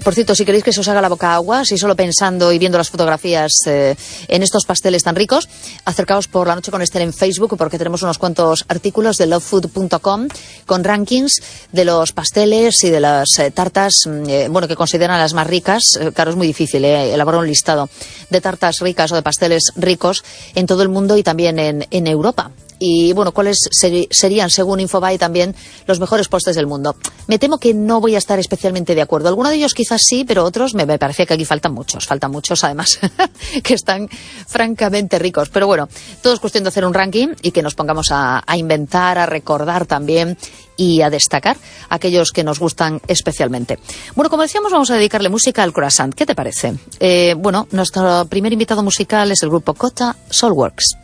Por cierto, si queréis que se os haga la boca agua, si solo pensando y viendo las fotografías en estos pasteles tan ricos, acercaos por La Noche con Esther en Facebook, porque tenemos unos cuantos artículos de lovefood.com con rankings de los pasteles y de las tartas, que consideran las más ricas. Claro, es muy difícil elaborar un listado de tartas ricas o de pasteles ricos en todo el mundo y también en Europa. Y bueno, cuáles serían, según Infobae, también los mejores postres del mundo. Me temo que no voy a estar especialmente de acuerdo. Algunos de ellos quizás sí, pero otros me parece que aquí faltan muchos además, que están francamente ricos. Pero bueno, todo es cuestión de hacer un ranking y que nos pongamos a inventar, a recordar también y a destacar aquellos que nos gustan especialmente. Bueno, como decíamos, vamos a dedicarle música al croissant. ¿Qué te parece? Nuestro primer invitado musical es el grupo Kota Soulworks.